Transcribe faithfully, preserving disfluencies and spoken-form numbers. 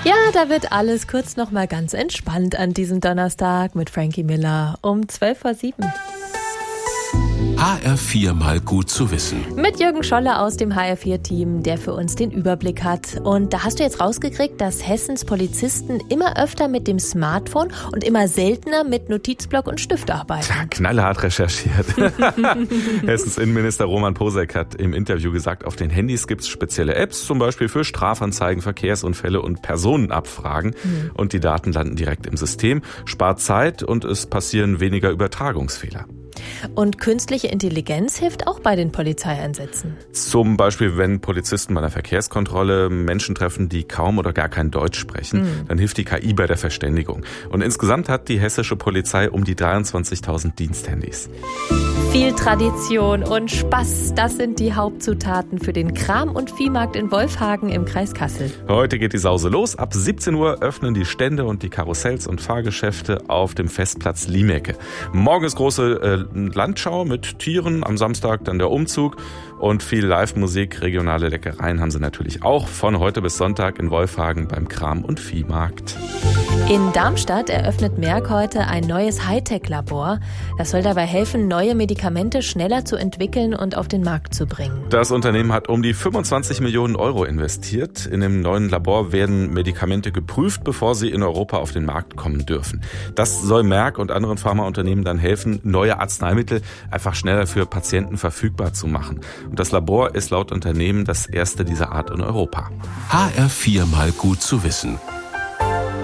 Ja, da wird alles kurz noch mal ganz entspannt an diesem Donnerstag mit Frankie Miller um zwölf vor sieben. H R vier mal gut zu wissen. Mit Jürgen Scholle aus dem H R vier Team, der für uns den Überblick hat. Und da hast du jetzt rausgekriegt, dass Hessens Polizisten immer öfter mit dem Smartphone und immer seltener mit Notizblock und Stift arbeiten. Ja, knallhart recherchiert. Hessens Innenminister Roman Posek hat im Interview gesagt, auf den Handys gibt es spezielle Apps, zum Beispiel für Strafanzeigen, Verkehrsunfälle und Personenabfragen. Mhm. Und die Daten landen direkt im System, spart Zeit und es passieren weniger Übertragungsfehler. Und künstliche Intelligenz hilft auch bei den Polizeieinsätzen. Zum Beispiel, wenn Polizisten bei einer Verkehrskontrolle Menschen treffen, die kaum oder gar kein Deutsch sprechen, mhm. dann hilft die K I bei der Verständigung. Und insgesamt hat die hessische Polizei um die dreiundzwanzigtausend Diensthandys. Viel Tradition und Spaß, das sind die Hauptzutaten für den Kram- und Viehmarkt in Wolfhagen im Kreis Kassel. Heute geht die Sause los. Ab siebzehn Uhr öffnen die Stände und die Karussells und Fahrgeschäfte auf dem Festplatz Limecke. Morgen ist große äh, Landschau mit Tieren, am Samstag dann der Umzug und viel Live-Musik. Regionale Leckereien haben sie natürlich auch von heute bis Sonntag in Wolfhagen beim Kram- und Viehmarkt. In Darmstadt eröffnet Merck heute ein neues Hightech-Labor. Das soll dabei helfen, neue Medikamente schneller zu entwickeln und auf den Markt zu bringen. Das Unternehmen hat um die fünfundzwanzig Millionen Euro investiert. In dem neuen Labor werden Medikamente geprüft, bevor sie in Europa auf den Markt kommen dürfen. Das soll Merck und anderen Pharmaunternehmen dann helfen, neue Arzneimittel einfach schneller für Patienten verfügbar zu machen. Und das Labor ist laut Unternehmen das erste dieser Art in Europa. H R vier mal gut zu wissen.